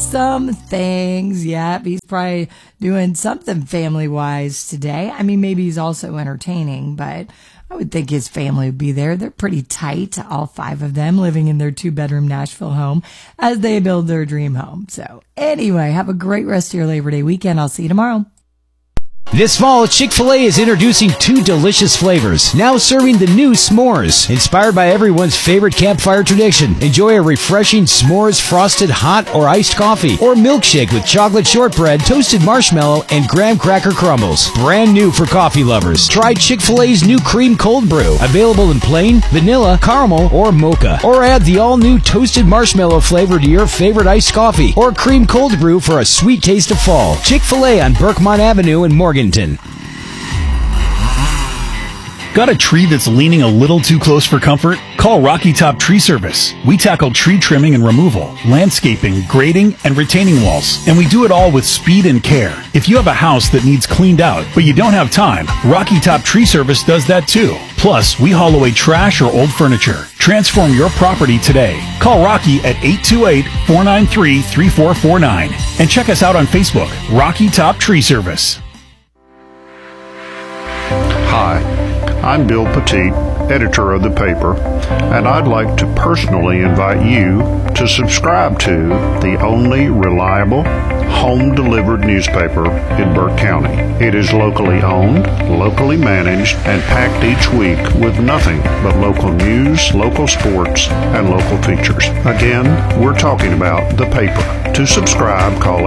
some things. Yep, he's probably doing something family-wise today. I mean, maybe he's also entertaining, but I would think his family would be there. They're pretty tight, all 5 of them, living in their 2-bedroom Nashville home as they build their dream home. So anyway, have a great rest of your Labor Day weekend. I'll see you tomorrow. This fall, Chick-fil-A is introducing 2 delicious flavors, now serving the new s'mores. Inspired by everyone's favorite campfire tradition, enjoy a refreshing s'mores frosted hot or iced coffee, or milkshake with chocolate shortbread, toasted marshmallow, and graham cracker crumbles. Brand new for coffee lovers. Try Chick-fil-A's new cream cold brew, available in plain, vanilla, caramel, or mocha. Or add the all-new toasted marshmallow flavor to your favorite iced coffee, or cream cold brew for a sweet taste of fall. Chick-fil-A on Berkmont Avenue in Morganton. Got a tree that's leaning a little too close for comfort? Call Rocky Top Tree Service. We tackle tree trimming and removal, landscaping, grading, and retaining walls. And we do it all with speed and care. If you have a house that needs cleaned out, but you don't have time, Rocky Top Tree Service does that too. Plus, we haul away trash or old furniture. Transform your property today. Call Rocky at 828-493-3449. And check us out on Facebook, Rocky Top Tree Service. Hi, I'm Bill Petit, editor of the paper, and I'd like to personally invite you to subscribe to the only reliable, home-delivered newspaper in Burke County. It is locally owned, locally managed, and packed each week with nothing but local news, local sports, and local features. Again, we're talking about the paper. To subscribe, call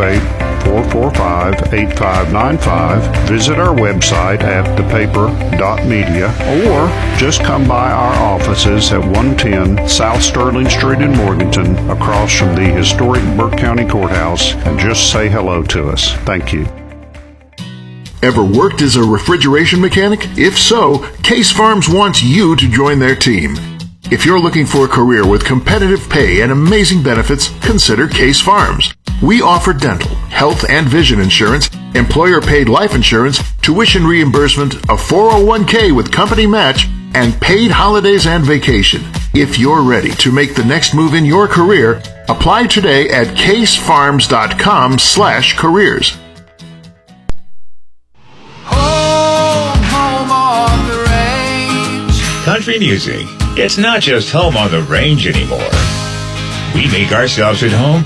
828-445-8595, visit our website at thepaper.media, or just come by our offices at 110 South Sterling Street in Morganton, across from the historic Burke County Courthouse, and just say hello to us. Thank you. Ever worked as a refrigeration mechanic? If so, Case Farms wants you to join their team. If you're looking for a career with competitive pay and amazing benefits, consider Case Farms. We offer dental, health and vision insurance, employer-paid life insurance, tuition reimbursement, a 401k with company match, and paid holidays and vacation. If you're ready to make the next move in your career, apply today at casefarms.com/careers. Home on the range. Country music. It's not just home on the range anymore. We make ourselves at home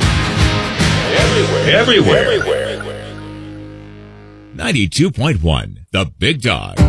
everywhere. 92.1, The Big Dog.